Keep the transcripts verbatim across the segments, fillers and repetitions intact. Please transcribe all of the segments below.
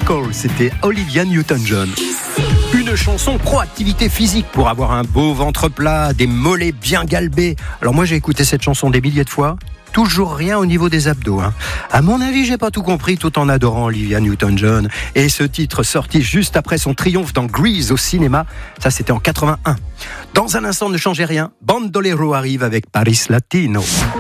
Physical, c'était Olivia Newton-John. Une chanson pro-activité physique pour avoir un beau ventre plat, des mollets bien galbés. Alors moi j'ai écouté cette chanson des milliers de fois. Toujours rien au niveau des abdos. Hein. À mon avis, j'ai pas tout compris tout en adorant Olivia Newton-John. Et ce titre sorti juste après son triomphe dans Grease au cinéma, ça c'était en quatre-vingt-un. Dans un instant, ne changez rien, Bandolero arrive avec Paris Latino.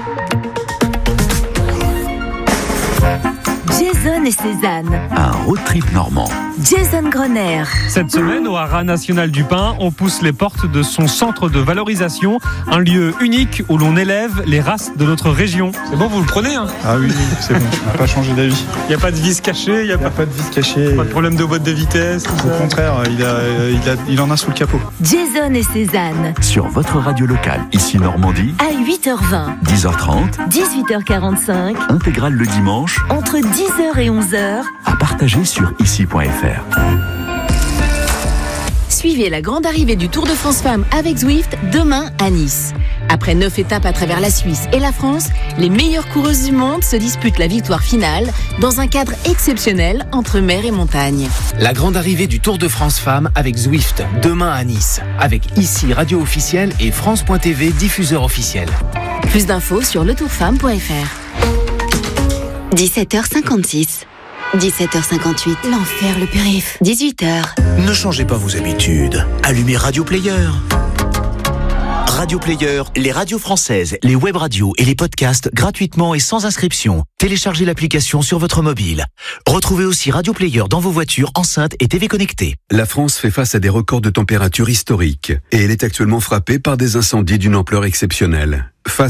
Jason et Cézanne. Un road trip normand. Jason Grenier. Cette semaine, au Haras National du Pin, on pousse les portes de son centre de valorisation, un lieu unique où l'on élève les races de notre région. C'est bon, vous le prenez hein? Ah oui, c'est bon, on n'a pas changé d'avis. Il n'y a pas de vis cachée, il n'y a, a pas... pas de vis cachée. Pas de problème de boîte de vitesse. Au ça. contraire, il, a, il, a, il en a sous le capot. Jason et Cézanne. Sur votre radio locale, ici Normandie. À huit heures vingt. dix heures trente. dix-huit heures quarante-cinq. Intégrale le dimanche. Entre dix heures et onze heures. À partager sur ici point f r. Suivez la grande arrivée du Tour de France Femmes avec Zwift demain à Nice. Après neuf étapes à travers la Suisse et la France, les meilleures coureuses du monde se disputent la victoire finale dans un cadre exceptionnel entre mer et montagne. La grande arrivée du Tour de France Femmes avec Zwift demain à Nice. Avec ici radio officielle et France point t v diffuseur officiel. Plus d'infos sur le tour femme point f r. dix-sept heures cinquante-six. dix-sept heures cinquante-huit. L'enfer, le périph'. dix-huit heures. Ne changez pas vos habitudes. Allumez Radio Player. Radio Player, les radios françaises, les web radios et les podcasts gratuitement et sans inscription. Téléchargez l'application sur votre mobile. Retrouvez aussi Radio Player dans vos voitures, enceintes et T V connectées. La France fait face à des records de température historiques et elle est actuellement frappée par des incendies d'une ampleur exceptionnelle. Face